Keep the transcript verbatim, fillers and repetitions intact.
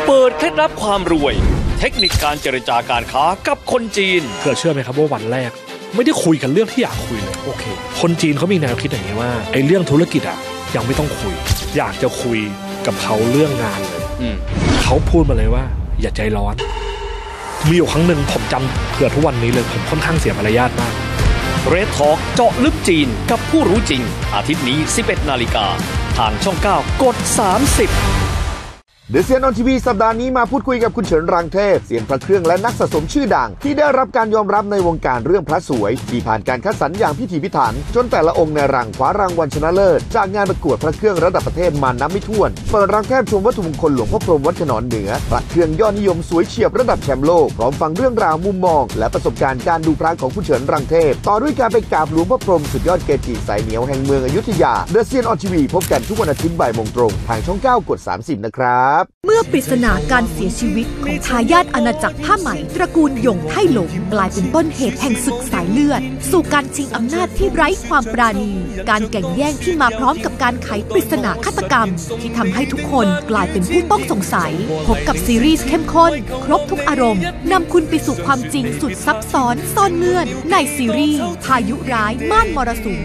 เปิดเคล็ดลับความรวยเทคนิคการเจรจาการค้ากับคนจีนเธอเชื่อไหมครับว่าวันแรกไม่ได้คุยกันเรื่องที่อยากคุยเลยโอเคคนจีนเขามีแนวคิดอย่างนี้ว่าไอ้เรื่องธุรกิจอ่ะยังไม่ต้องคุยอยากจะคุยกับเขาเรื่องงานเลยเขาพูดมาเลยว่าอย่าใจร้อนมีอยู่ครั้งหนึ่งผมจำเผื่อทุกวันนี้เลยผมค่อนข้างเสียมารยาทมากเรดทอล์กเจาะลึกจีนกับผู้รู้จริงอาทิตย์นี้ สิบเอ็ดนาฬิกาทางช่องเก้ากดสามสิบเดอะเซียนออนทีวีสัปดาห์นี้มาพูดคุยกับคุณเฉินรังเทพเซียนพระเครื่องและนักสะสมชื่อดังที่ได้รับการยอมรับในวงการเรื่องพระสวยที่ผ่านการคัดสรรอย่างพิถีพิถันจนแต่ละองค์ในรังคว้ารางวัลชนะเลิศจากงานประกวดพระเครื่องระดับประเทศมานับไม่ถ้วนเปิดรังเทพชมวัตถุมงคลหลวงพ่อพรหมวัดขนอนเหนือพระเครื่องยอดนิยมสวยเฉียบระดับแชมป์โลกพร้อมฟังเรื่องราวมุมมองและประสบการณ์การดูพระของคุณเฉินรังเทพต่อด้วยการไปกราบหลวงพ่อพรหมสุดยอดเกจิสายเหนียวแห่งเมืองอยุธยาเดอะเซียนออนทีวีพบกันทุกวันอาทิตย์บ่ายโมงตรงทางช่องเก้ากดสามสิบนะครับเมื่อปริศนาการเสียชีวิตของทายาทอาณาจักรผ้าไหมตระกูลหยงไท่หลงกลายเป็นต้นเหตุแห่งศึกสายเลือดสู่การชิงอำนาจที่ไร้ความปราณีการแข่งแย่งที่มาพร้อมกับการไขปริศนาฆาตกรรมที่ทำให้ทุกคนกลายเป็นผู้ต้องสงสัยพบกับซีรีส์เข้มข้นครบทุกอารมณ์นำคุณไปสู่ความจริงสุดซับซ้อนซ่อนเงื่อนในซีรีส์พายุร้ายม่านมรสุม